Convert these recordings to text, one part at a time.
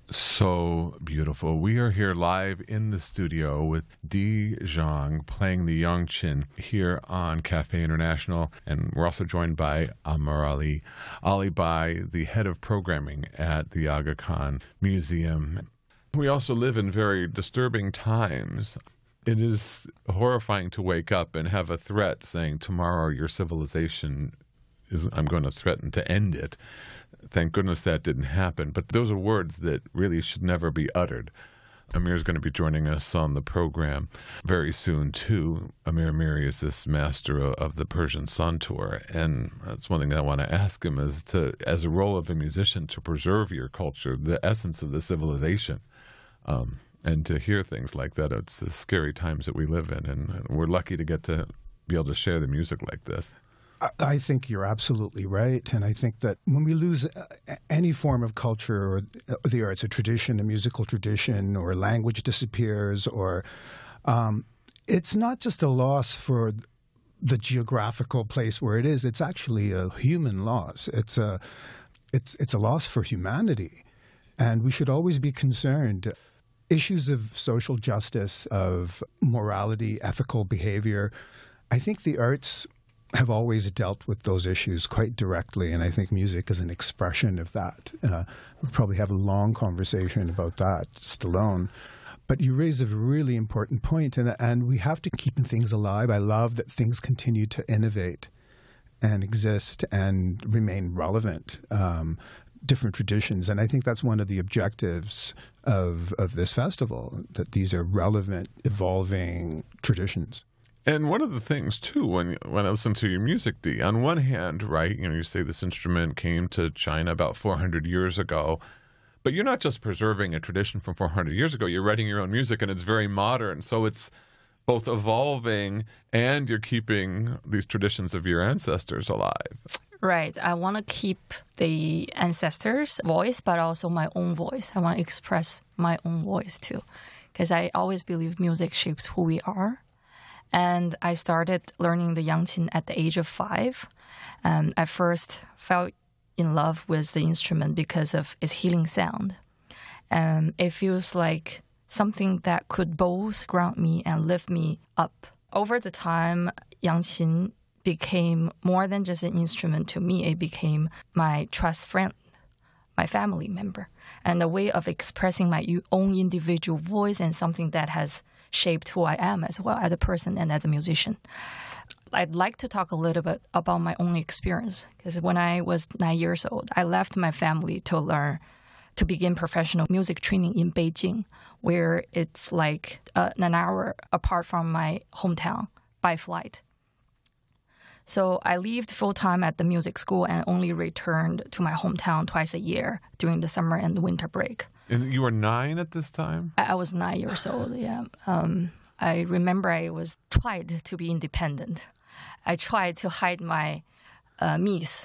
So beautiful. We are here live in the studio with Di Zhang playing the Yangqin here on Cafe International. And we're also joined by Amar Ali Bai, the head of programming at the Aga Khan Museum. We also live in very disturbing times. It is horrifying to wake up and have a threat saying, tomorrow your civilization I'm going to threaten to end it. Thank goodness that didn't happen. But those are words that really should never be uttered. Amir is going to be joining us on the program very soon, too. Amir Miri is this master of the Persian Santur. And that's one thing that I want to ask him is to, as a role of a musician, to preserve your culture, the essence of the civilization. And to hear things like that, it's the scary times that we live in. And we're lucky to get to be able to share the music like this. I think you're absolutely right. And I think that when we lose any form of culture or the arts, a tradition, a musical tradition, or language disappears, or it's not just a loss for the geographical place where it is. It's actually a human loss. It's a loss for humanity. And we should always be concerned. Issues of social justice, of morality, ethical behavior, I think the arts have always dealt with those issues quite directly, and I think music is an expression of that. We'll probably have a long conversation about that just alone. But you raise a really important point, and we have to keep things alive. I love that things continue to innovate and exist and remain relevant, different traditions. And I think that's one of the objectives of this festival, that these are relevant, evolving traditions. And one of the things, too, when I listen to your music, Dee, on one hand, right, you say this instrument came to China about 400 years ago, but you're not just preserving a tradition from 400 years ago. You're writing your own music, and it's very modern. So it's both evolving, and you're keeping these traditions of your ancestors alive. Right. I want to keep the ancestors' voice, but also my own voice. I want to express my own voice, too, because I always believe music shapes who we are. And I started learning the Yangqin at the age of 5. I first fell in love with the instrument because of its healing sound. It feels like something that could both ground me and lift me up. Over the time, Yangqin became more than just an instrument to me. It became my trust friend, my family member, and a way of expressing my own individual voice and something that has shaped who I am as well as a person and as a musician. I'd like to talk a little bit about my own experience, because when I was 9 years old, I left my family to begin professional music training in Beijing, where it's like an hour apart from my hometown by flight. So I lived full-time at the music school and only returned to my hometown twice a year during the summer and the winter break. And you were 9 at this time? I was 9 years old, yeah. I remember I tried to be independent. I tried to hide my niece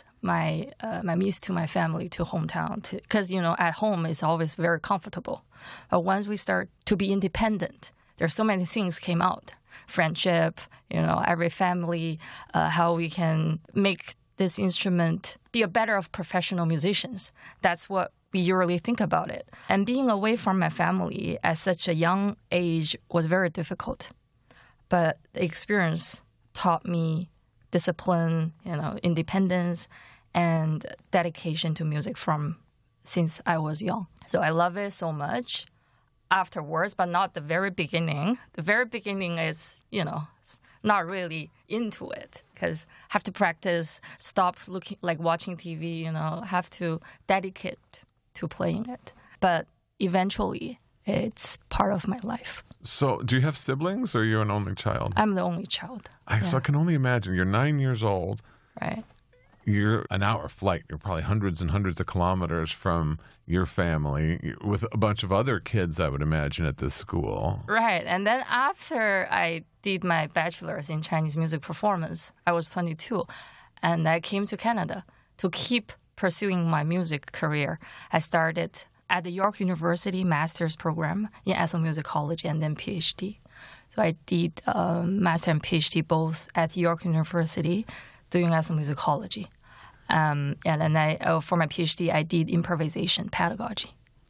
to my family, to hometown, because, at home it's always very comfortable. But once we start to be independent, there's so many things came out. Friendship, every family, how we can make this instrument be a better of professional musicians. That's what we usually think about it. And being away from my family at such a young age was very difficult. But the experience taught me discipline, independence, and dedication to music since I was young. So I love it so much afterwards, but not the very beginning. The very beginning is, not really into it, because have to practice, stop watching TV, have to dedicate to playing it. But eventually, it's part of my life. So do you have siblings, or are you an only child? I'm the only child. So I can only imagine. You're 9 years old. Right. You're an hour flight. You're probably hundreds and hundreds of kilometers from your family with a bunch of other kids, I would imagine, at this school. Right. And then after I did my bachelor's in Chinese music performance, I was 22. And I came to Canada to keep pursuing my music career. I started at the York University master's program in ethnomusicology and then PhD. So I did master and PhD both at York University doing ethnomusicology. And then for my PhD, I did improvisation pedagogy.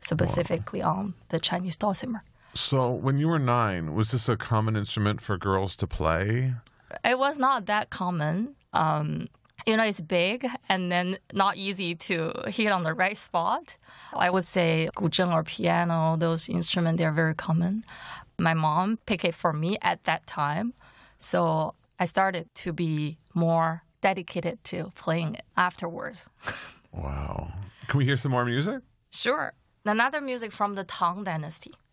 specifically on the Chinese dulcimer. So when you were 9, was this a common instrument for girls to play? It was not that common. It's big and then not easy to hit on the right spot. I would say guzheng or piano, those instruments, they're very common. My mom picked it for me at that time. So I started to be more dedicated to playing it afterwards. Wow. Can we hear some more music? Sure. Another music from the Tang Dynasty.